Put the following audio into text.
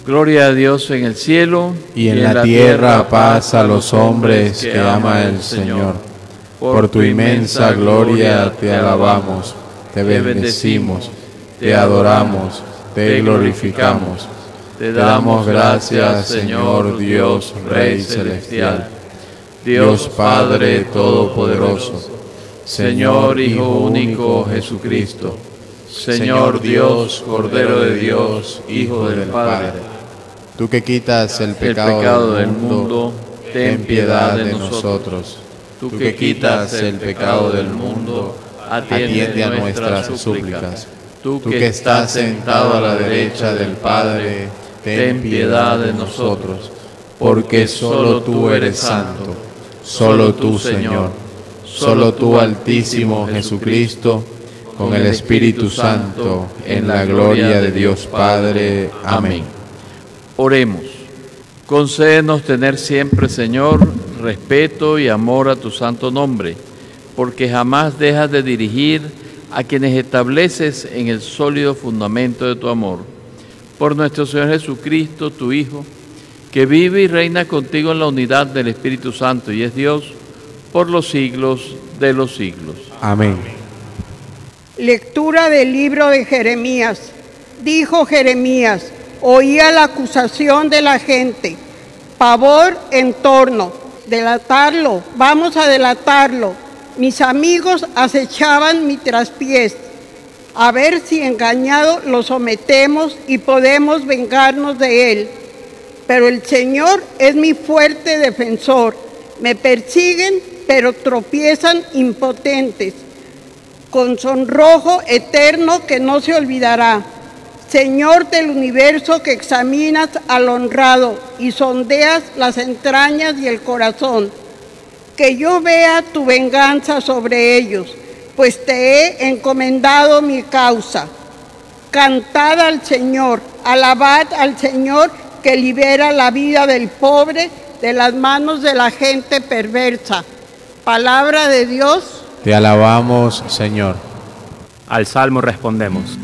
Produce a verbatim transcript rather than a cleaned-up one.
Gloria a Dios en el cielo, y en, y en la, la tierra paz a los hombres que ama el Señor. Por tu inmensa gloria te alabamos, te bendecimos, te adoramos, te glorificamos. Te damos gracias, Señor Dios, Rey celestial, Dios Padre todopoderoso, Señor Hijo único Jesucristo, Señor Dios, Cordero de Dios, Hijo del Padre. Tú que quitas el pecado, el pecado del mundo, ten piedad de nosotros. Tú que quitas el pecado del mundo, atiende a nuestras súplicas. Tú que estás sentado a la derecha del Padre, ten piedad de nosotros, porque solo tú eres santo, solo tú, Señor, solo tú, Altísimo Jesucristo, con el Espíritu Santo, en la gloria de Dios Padre. Amén. Oremos. Concédenos tener siempre, Señor, respeto y amor a tu santo nombre, porque jamás dejas de dirigir a quienes estableces en el sólido fundamento de tu amor. Por nuestro Señor Jesucristo, tu Hijo, que vive y reina contigo en la unidad del Espíritu Santo y es Dios por los siglos de los siglos. Amén. Lectura del libro de Jeremías. Dijo Jeremías: oía la acusación de la gente, pavor en torno, delatarlo, vamos a delatarlo. Mis amigos acechaban mi traspiés, a ver si engañado lo sometemos y podemos vengarnos de él. Pero el Señor es mi fuerte defensor, me persiguen, pero tropiezan impotentes, con sonrojo eterno que no se olvidará. Señor del universo, que examinas al honrado y sondeas las entrañas y el corazón, que yo vea tu venganza sobre ellos, pues te he encomendado mi causa. Cantad al Señor, alabad al Señor, que libera la vida del pobre de las manos de la gente perversa. Palabra de Dios. Te alabamos, Señor. Al Salmo respondemos.